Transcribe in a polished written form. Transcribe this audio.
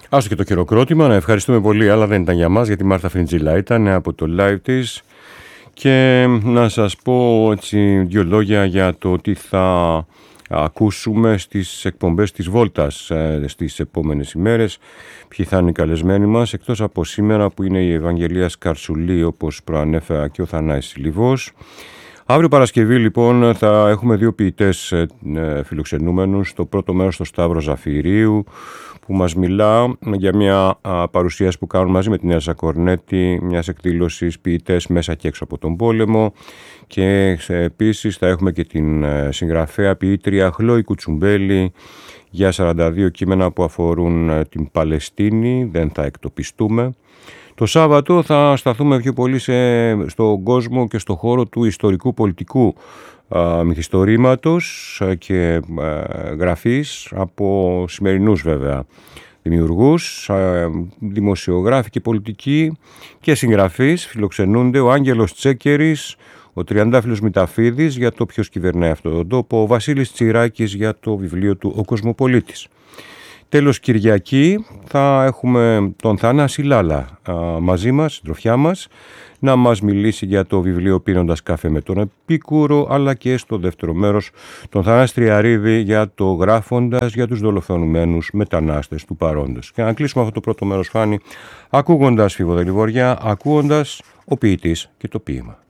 Άστο και το χειροκρότημα, να ευχαριστούμε πολύ, αλλά δεν ήταν για μας, γιατί η Μάρθα Φριντζίλα ήταν από το live της. Και να σας πω έτσι δύο λόγια για το τι θα ακούσουμε στις εκπομπές της Βόλτας στις επόμενες ημέρες. Ποιοι θα είναι οι καλεσμένοι μας, εκτός από σήμερα που είναι η Ευαγγελία Σκαρσουλή, όπως προανέφερα, και ο Θανάης Λιβός. Αύριο Παρασκευή λοιπόν θα έχουμε δύο ποιητές φιλοξενούμενους. Το πρώτο μέρος στο Σταύρο Ζαφυρίου, που μας μιλά για μια παρουσίαση που κάνουν μαζί με την Έλσα Κορνέτη, μιας εκδήλωσης ποιητές μέσα και έξω από τον πόλεμο. Και επίσης θα έχουμε και την συγγραφέα ποιήτρια Χλόη Κουτσουμπέλη για 42 κείμενα που αφορούν την Παλαιστίνη, δεν θα εκτοπιστούμε. Το Σάββατο θα σταθούμε πιο πολύ στον κόσμο και στο χώρο του ιστορικού πολιτικού μυθιστορήματος και γραφής από σημερινούς βέβαια δημιουργούς, δημοσιογράφοι και πολιτικοί και συγγραφείς. Φιλοξενούνται ο Άγγελος Τσέκερης, ο Τριαντάφυλλος Μηταφίδης για το ποιος κυβερνάει αυτόν τον τόπο, ο Βασίλης Τσιράκης για το βιβλίο του «Ο Κοσμοπολίτης». Τέλος Κυριακή θα έχουμε τον Θανάση Λάλα μαζί μας, συντροφιά μας, να μας μιλήσει για το βιβλίο «Πίνοντας καφέ με τον Επίκουρο», αλλά και στο δεύτερο μέρος τον Θανάση Τριαρίδη για το «Γράφοντας για τους δολοφονουμένους μετανάστες του παρόντος». Και να κλείσουμε αυτό το πρώτο μέρος, Φάνη, ακούγοντας Φίβο Δελιβοριά, ακούγοντας ο ποιητής και το ποίημα.